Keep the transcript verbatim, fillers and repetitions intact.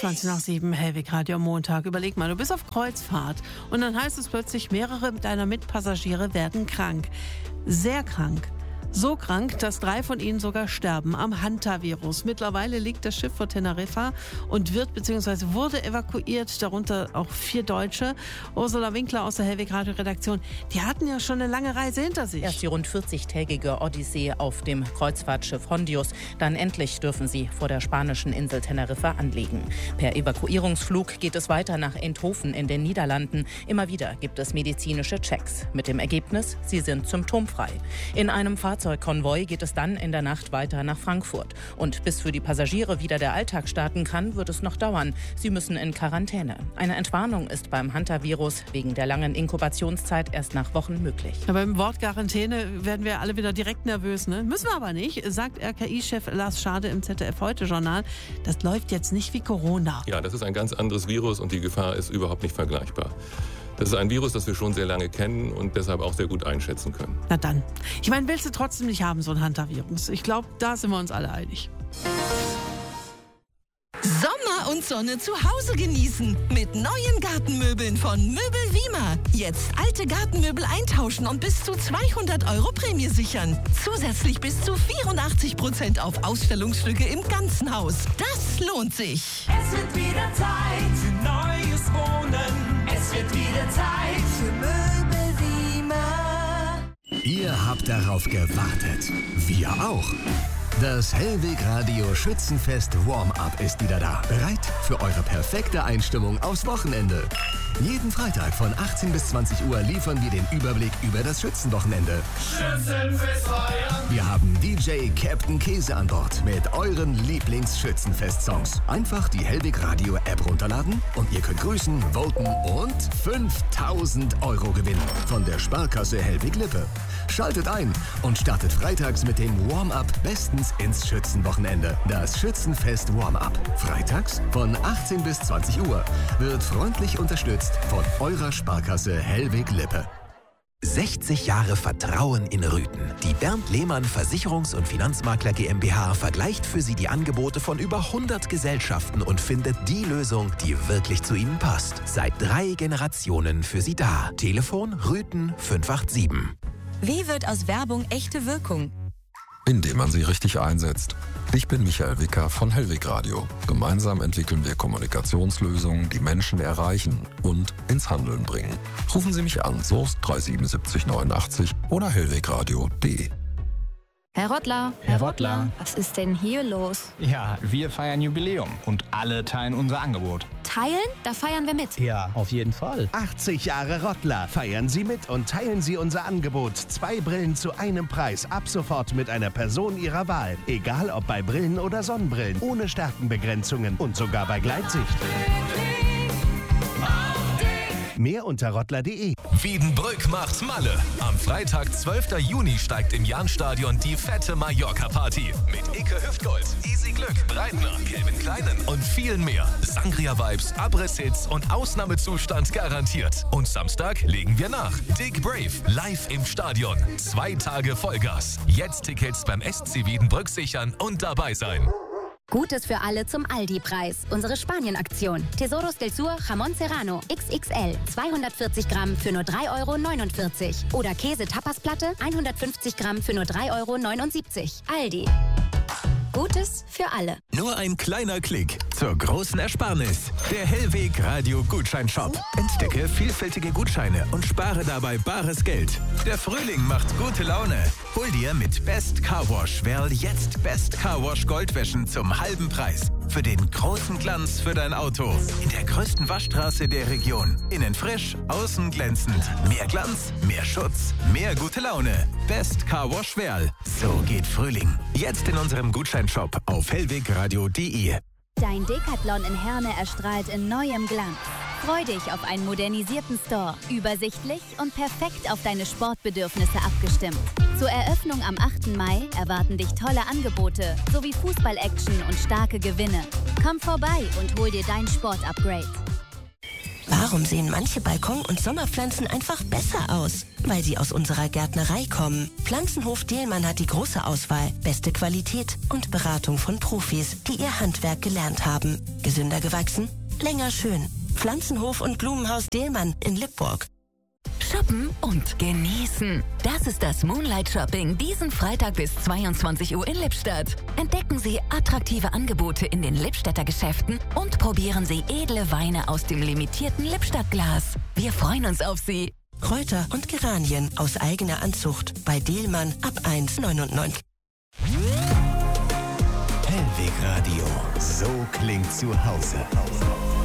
zwanzig nach sieben, Hellweg Radio Montag. Überleg mal, du bist auf Kreuzfahrt und dann heißt es plötzlich, mehrere deiner Mitpassagiere werden krank. Sehr krank. So krank, dass drei von ihnen sogar sterben am Hantavirus. Mittlerweile liegt das Schiff vor Teneriffa und wird bzw. wurde evakuiert, darunter auch vier Deutsche. Ursula Winkler aus der Hellweg Radio Redaktion, die hatten ja schon eine lange Reise hinter sich. Erst die rund vierzigtägige Odyssee auf dem Kreuzfahrtschiff Hondius. Dann endlich dürfen sie vor der spanischen Insel Teneriffa anlegen. Per Evakuierungsflug geht es weiter nach Eindhoven in den Niederlanden. Immer wieder gibt es medizinische Checks. Mit dem Ergebnis, sie sind symptomfrei. In einem Fahrzeug Fahrzeugkonvoi geht es dann in der Nacht weiter nach Frankfurt. Und bis für die Passagiere wieder der Alltag starten kann, wird es noch dauern. Sie müssen in Quarantäne. Eine Entwarnung ist beim Hantavirus wegen der langen Inkubationszeit erst nach Wochen möglich. Ja, beim Wort Quarantäne werden wir alle wieder direkt nervös, ne? Müssen wir aber nicht, sagt R K I-Chef Lars Schade im Z D F-Heute-Journal. Das läuft jetzt nicht wie Corona. Ja, das ist ein ganz anderes Virus und die Gefahr ist überhaupt nicht vergleichbar. Das ist ein Virus, das wir schon sehr lange kennen und deshalb auch sehr gut einschätzen können. Na dann. Ich meine, willst du trotzdem nicht haben, so ein Hantavirus? Ich glaube, da sind wir uns alle einig. Sommer und Sonne zu Hause genießen mit neuen Gartenmöbeln von Möbel Wiemer. Jetzt alte Gartenmöbel eintauschen und bis zu zweihundert Euro Prämie sichern. Zusätzlich bis zu vierundachtzig Prozent auf Ausstellungsstücke im ganzen Haus. Das lohnt sich. Es wird wieder Zeit für neues Wohnen. Es wird wieder Zeit für Möbel Wiemer. Ihr habt darauf gewartet. Wir auch. Das Hellweg Radio Schützenfest Warm-Up ist wieder da. Bereit für eure perfekte Einstimmung aufs Wochenende. Jeden Freitag von achtzehn bis zwanzig Uhr liefern wir den Überblick über das Schützenwochenende. Schützenfest feiern. Wir haben D J Captain Käse an Bord mit euren Lieblings-Schützenfest-Songs. Einfach die Hellweg Radio App runterladen und ihr könnt grüßen, voten und fünftausend Euro gewinnen von der Sparkasse Hellweg Lippe. Schaltet ein und startet freitags mit dem Warm-Up bestens ins Schützenwochenende. Das Schützenfest Warm-Up. Freitags von achtzehn bis zwanzig Uhr wird freundlich unterstützt von eurer Sparkasse Hellweg Lippe. sechzig Jahre Vertrauen in Rüthen. Die Bernd Lehmann Versicherungs- und Finanzmakler GmbH vergleicht für Sie die Angebote von über hundert Gesellschaften und findet die Lösung, die wirklich zu Ihnen passt. Seit drei Generationen für Sie da. Telefon Rüthen fünf acht sieben. Wie wird aus Werbung echte Wirkung? Indem man sie richtig einsetzt. Ich bin Michael Wicker von Hellweg Radio. Gemeinsam entwickeln wir Kommunikationslösungen, die Menschen erreichen und ins Handeln bringen. Rufen Sie mich an, Soest drei sieben sieben neun acht oder hellwegradio punkt de. Herr Rottler. Herr Rottler. Was ist denn hier los? Ja, wir feiern Jubiläum und alle teilen unser Angebot. Teilen? Da feiern wir mit. Ja, auf jeden Fall. achtzig Jahre Rottler. Feiern Sie mit und teilen Sie unser Angebot. Zwei Brillen zu einem Preis. Ab sofort mit einer Person Ihrer Wahl. Egal ob bei Brillen oder Sonnenbrillen. Ohne Stärkenbegrenzungen und sogar bei Gleitsicht. Mehr unter rottler punkt de. Wiedenbrück macht Malle. Am Freitag, zwölften Juni, steigt im Jahnstadion die fette Mallorca-Party. Mit Icke Hüftgold, Easy Glück, Breitner, Calvin Kleinen und vielen mehr. Sangria-Vibes, Abriss-Hits und Ausnahmezustand garantiert. Und Samstag legen wir nach. Dick Brave, live im Stadion. Zwei Tage Vollgas. Jetzt Tickets beim S C Wiedenbrück sichern und dabei sein. Gutes für alle zum Aldi-Preis. Unsere Spanien-Aktion. Tesoros del Sur Jamón Serrano X X L. zweihundertvierzig Gramm für nur drei Euro neunundvierzig. Oder Käse-Tapas-Platte hundertfünfzig Gramm für nur drei Euro neunundsiebzig. Aldi. Gutes für alle. Nur ein kleiner Klick zur großen Ersparnis. Der Hellweg Radio Gutscheinshop. Entdecke vielfältige Gutscheine und spare dabei bares Geld. Der Frühling macht gute Laune. Hol dir mit Best Car Wash Werl jetzt Best Car Wash Goldwäschen zum halben Preis. Für den großen Glanz für dein Auto. In der größten Waschstraße der Region. Innen frisch, außen glänzend. Mehr Glanz, mehr Schutz, mehr gute Laune. Best Car Wash Werl. So geht Frühling. Jetzt in unserem Gutscheinshop auf hellwegradio punkt de. Dein Decathlon in Herne erstrahlt in neuem Glanz. Freu dich auf einen modernisierten Store, übersichtlich und perfekt auf deine Sportbedürfnisse abgestimmt. Zur Eröffnung am achten Mai erwarten dich tolle Angebote sowie Fußball-Action und starke Gewinne. Komm vorbei und hol dir dein Sport-Upgrade. Warum sehen manche Balkon- und Sommerpflanzen einfach besser aus? Weil sie aus unserer Gärtnerei kommen. Pflanzenhof Dehlmann hat die große Auswahl, beste Qualität und Beratung von Profis, die ihr Handwerk gelernt haben. Gesünder gewachsen? Länger schön. Pflanzenhof und Blumenhaus Dehlmann in Lippburg. Shoppen und genießen. Das ist das Moonlight Shopping diesen Freitag bis zweiundzwanzig Uhr in Lippstadt. Entdecken Sie attraktive Angebote in den Lippstädter Geschäften und probieren Sie edle Weine aus dem limitierten Lippstadt-Glas. Wir freuen uns auf Sie. Kräuter und Geranien aus eigener Anzucht bei Dehlmann ab eins Komma neunundneunzig. Hellweg Radio. So klingt zu Hause.